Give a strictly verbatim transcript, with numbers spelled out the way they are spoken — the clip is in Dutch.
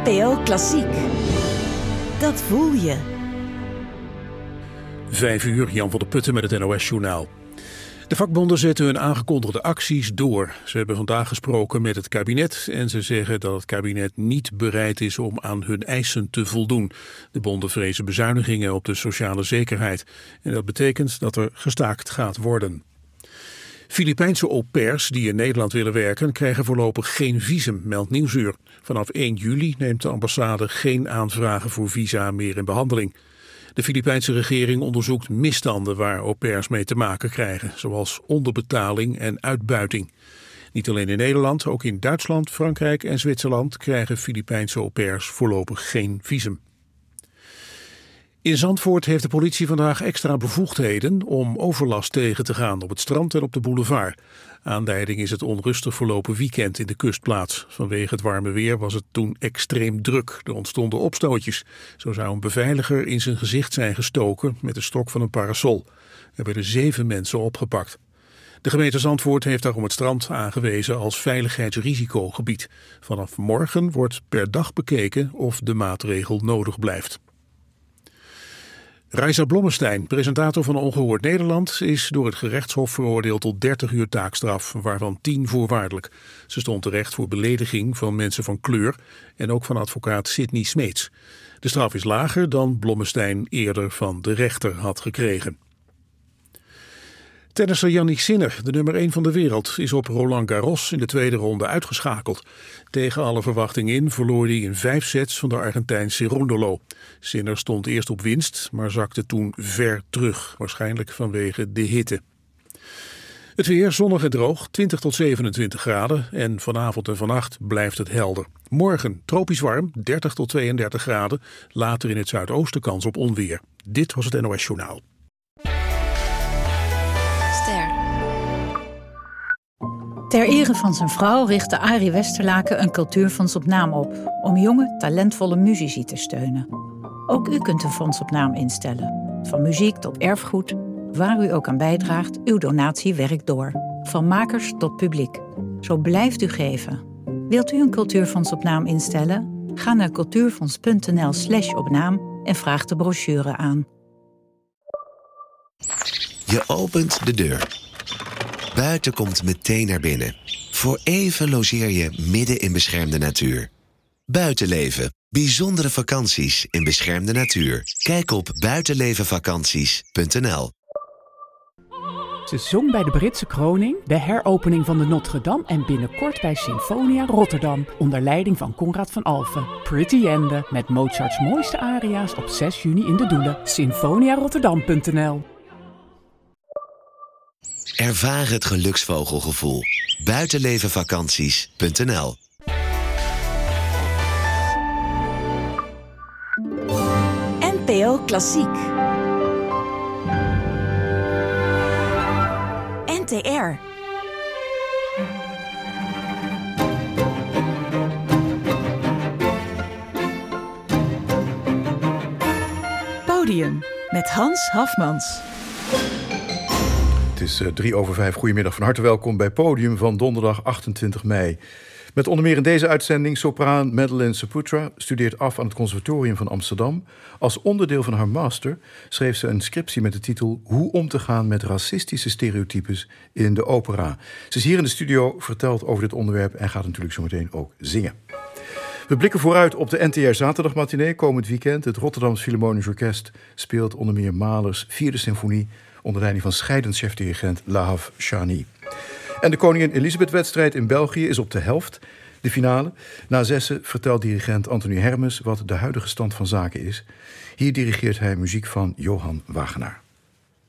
N P O Klassiek. Dat voel je. Vijf uur, Jan van der Putten met het N O S-journaal. De vakbonden zetten hun aangekondigde acties door. Ze hebben vandaag gesproken met het kabinet en ze zeggen dat het kabinet niet bereid is om aan hun eisen te voldoen. De bonden vrezen bezuinigingen op de sociale zekerheid. En dat betekent dat er gestaakt gaat worden. Filipijnse au pairs die in Nederland willen werken krijgen voorlopig geen visum, meldt Nieuwsuur. Vanaf één juli neemt de ambassade geen aanvragen voor visa meer in behandeling. De Filipijnse regering onderzoekt misstanden waar au pairs mee te maken krijgen, zoals onderbetaling en uitbuiting. Niet alleen in Nederland, ook in Duitsland, Frankrijk en Zwitserland krijgen Filipijnse au pairs voorlopig geen visum. In Zandvoort heeft de politie vandaag extra bevoegdheden om overlast tegen te gaan op het strand en op de boulevard. Aanleiding is het onrustig verlopen weekend in de kustplaats. Vanwege het warme weer was het toen extreem druk. Er ontstonden opstootjes. Zo zou een beveiliger in zijn gezicht zijn gestoken met de stok van een parasol. Er werden zeven mensen opgepakt. De gemeente Zandvoort heeft daarom het strand aangewezen als veiligheidsrisicogebied. Vanaf morgen wordt per dag bekeken of de maatregel nodig blijft. Reisa Blommestein, presentator van Ongehoord Nederland, is door het gerechtshof veroordeeld tot dertig uur taakstraf, waarvan tien voorwaardelijk. Ze stond terecht voor belediging van mensen van kleur en ook van advocaat Sidney Smeets. De straf is lager dan Blommestein eerder van de rechter had gekregen. Tennisser Jannik Sinner, de nummer één van de wereld, is op Roland Garros in de tweede ronde uitgeschakeld. Tegen alle verwachting in verloor hij in vijf sets van de Argentijn Cerúndolo. Sinner stond eerst op winst, maar zakte toen ver terug, waarschijnlijk vanwege de hitte. Het weer zonnig en droog, twintig tot zevenentwintig graden en vanavond en vannacht blijft het helder. Morgen tropisch warm, dertig tot tweeëndertig graden, later in het zuidoosten kans op onweer. Dit was het N O S-journaal. Ter ere van zijn vrouw richtte Arie Westerlaken een cultuurfonds op naam op om jonge, talentvolle muzici te steunen. Ook u kunt een fonds op naam instellen. Van muziek tot erfgoed, waar u ook aan bijdraagt, uw donatie werkt door. Van makers tot publiek. Zo blijft u geven. Wilt u een cultuurfonds op naam instellen? Ga naar cultuurfonds.nl slash op naam en vraag de brochure aan. Je opent de deur. Buiten komt meteen naar binnen. Voor even logeer je midden in beschermde natuur. Buitenleven. Bijzondere vakanties in beschermde natuur. Kijk op buitenlevenvakanties punt n l. Ze zong bij de Britse kroning, de heropening van de Notre-Dame en binnenkort bij Sinfonia Rotterdam onder leiding van Conrad van Alphen. Pretty Ende met Mozarts mooiste aria's op zes juni in de Doelen. Sinfonia Rotterdam punt n l. Ervaar het geluksvogelgevoel. buitenlevenvakanties punt n l. N P O Klassiek. N T R. Podium met Hans Hafmans. Het is uh, drie over vijf. Goedemiddag, van harte welkom bij Podium van donderdag achtentwintig mei. Met onder meer in deze uitzending sopraan Madeleine Saputra studeert af aan het Conservatorium van Amsterdam. Als onderdeel van haar master schreef ze een scriptie met de titel Hoe om te gaan met racistische stereotypes in de opera. Ze is hier in de studio, vertelt over dit onderwerp en gaat natuurlijk zo meteen ook zingen. We blikken vooruit op de N T R zaterdagmatinee komend weekend. Het Rotterdams Philharmonisch Orkest speelt onder meer Mahlers vierde symfonie onder leiding van scheidend chefdirigent Lahav Shani. En de Koningin Elisabeth-wedstrijd in België is op de helft. De finale. Na zessen vertelt dirigent Anthony Hermes wat de huidige stand van zaken is. Hier dirigeert hij muziek van Johan Wagenaar.